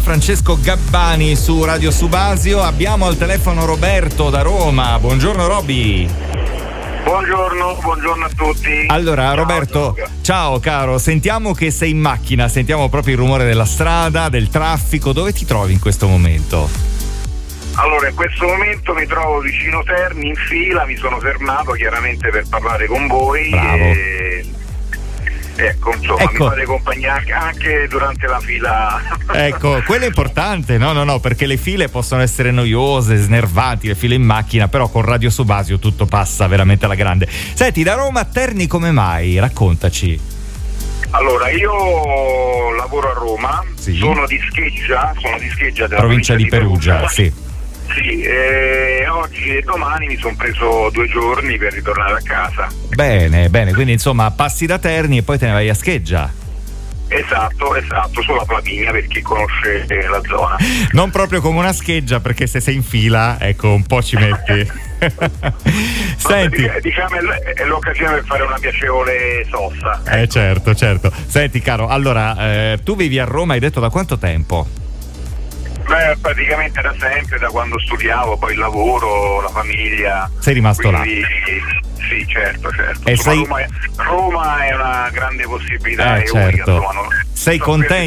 Francesco Gabbani su Radio Subasio. Abbiamo al telefono Roberto da Roma. Buongiorno Roby. Buongiorno a tutti. Allora ciao, Roberto, ciao caro, sentiamo che sei in macchina, sentiamo proprio il rumore della strada, del traffico. Dove ti trovi in questo momento? Allora, in questo momento mi trovo vicino Terni, in fila, mi sono fermato chiaramente per parlare con voi. Bravo. Ecco, insomma, mi fate compagnia anche durante la fila. Ecco, quello è importante, no, perché le file possono essere noiose, snervanti, le file in macchina, però con Radio Subasio tutto passa veramente alla grande. Senti, da Roma a Terni come mai? Raccontaci. Allora, io lavoro a Roma, sì. sono di Scheggia della provincia di Perugia, sì. Sì, oggi e domani mi sono preso 2 giorni per ritornare a casa. Bene, quindi insomma passi da Terni e poi te ne vai a Scheggia. Esatto, sulla Flaminia, per chi conosce la zona. Non proprio come una scheggia, perché se sei in fila, ecco, un po' ci metti. Senti, diciamo è l'occasione per fare una piacevole sosta. Certo. Senti caro, allora tu vivi a Roma, hai detto da quanto tempo? Beh, praticamente da sempre, da quando studiavo, poi il lavoro, la famiglia. Sei rimasto quindi, là? Sì, certo. E insomma, Roma è una grande possibilità. Certo. Sei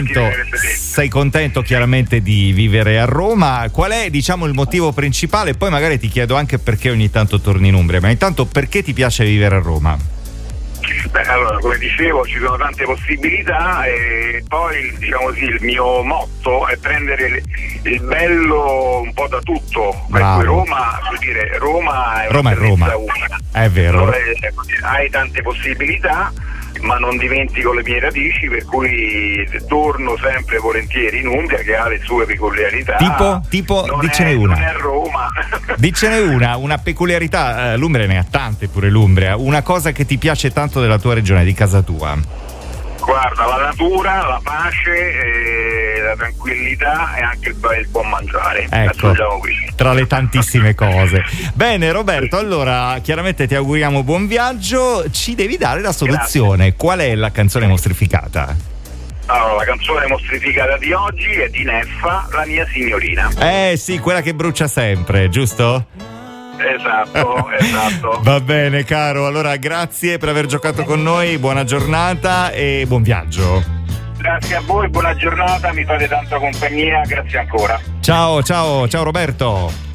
contento chiaramente di vivere a Roma. Qual è, diciamo, il motivo principale? Poi magari ti chiedo anche perché ogni tanto torni in Umbria, ma intanto perché ti piace vivere a Roma? Beh, allora, come dicevo, ci sono tante possibilità e poi, diciamo così, il mio motto è prendere il bello un po' da tutto. Bravo. Roma, vuol dire, Roma è Roma. unica. È vero. Dove hai tante possibilità, ma non dimentico le mie radici, per cui torno sempre volentieri in Umbria, che ha le sue peculiarità. Tipo dicene una. Non è Roma. Dicene una peculiarità. L'Umbria ne ha tante, pure l'Umbria. Una cosa che ti piace tanto della tua regione, di casa tua? Guarda, la natura, la pace, la tranquillità e anche il buon mangiare. Ecco, tra le tantissime cose. Bene Roberto, allora chiaramente ti auguriamo buon viaggio. Ci devi dare la soluzione. Grazie. Qual è la canzone mostrificata? Allora, la canzone mostrificata di oggi è di Neffa, La mia signorina. Sì, quella che brucia sempre, giusto? Esatto. Va bene caro, allora grazie per aver giocato con noi, buona giornata e buon viaggio. Grazie a voi, buona giornata, mi fate tanta compagnia, grazie ancora. Ciao Roberto.